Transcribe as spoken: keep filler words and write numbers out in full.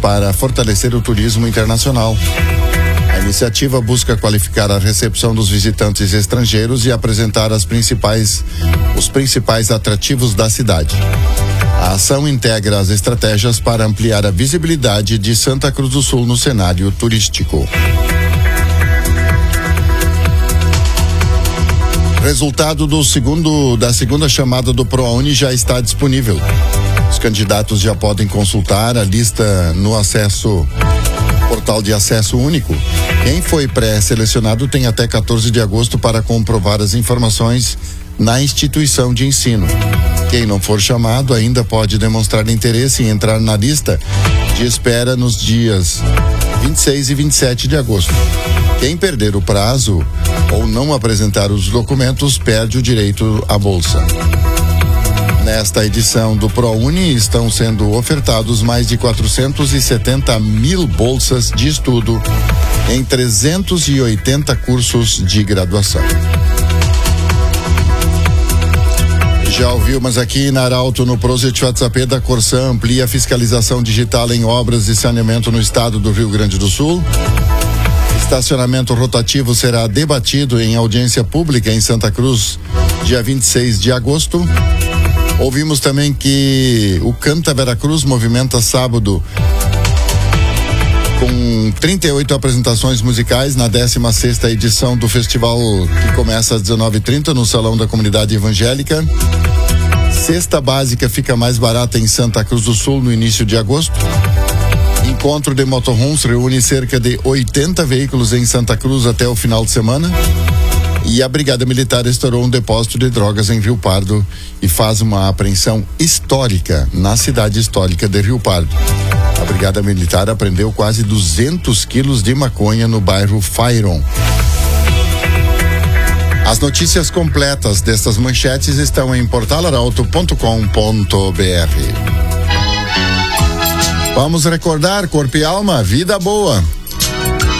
para fortalecer o turismo internacional. A iniciativa busca qualificar a recepção dos visitantes estrangeiros e apresentar as principais, os principais atrativos da cidade. A ação integra as estratégias para ampliar a visibilidade de Santa Cruz do Sul no cenário turístico. Resultado do segundo, da segunda chamada do ProUni já está disponível. Os candidatos já podem consultar a lista no acesso, portal de acesso único. Quem foi pré-selecionado tem até quatorze de agosto para comprovar as informações na instituição de ensino. Quem não for chamado ainda pode demonstrar interesse em entrar na lista de espera nos dias vinte e seis e vinte e sete de agosto. Quem perder o prazo ou não apresentar os documentos perde o direito à bolsa. Nesta edição do ProUni estão sendo ofertados mais de quatrocentos e setenta mil bolsas de estudo em trezentos e oitenta cursos de graduação. Já ouviu, mas aqui na Arauto, no Projet WhatsApp da Corsan, amplia a fiscalização digital em obras de saneamento no estado do Rio Grande do Sul. Estacionamento rotativo será debatido em audiência pública em Santa Cruz, dia vinte e seis de agosto. Ouvimos também que o Canta Veracruz movimenta sábado com trinta e oito apresentações musicais na décima sexta edição do festival, que começa às dezenove e trinta no Salão da Comunidade Evangélica. Cesta básica fica mais barata em Santa Cruz do Sul no início de agosto. Encontro de motorhomes reúne cerca de oitenta veículos em Santa Cruz até o final de semana. E a Brigada Militar estourou um depósito de drogas em Rio Pardo e faz uma apreensão histórica na cidade histórica de Rio Pardo. A Brigada Militar apreendeu quase duzentos quilos de maconha no bairro Fairon. As notícias completas destas manchetes estão em portal arauto ponto com ponto br. Vamos recordar, corpo e alma, vida boa.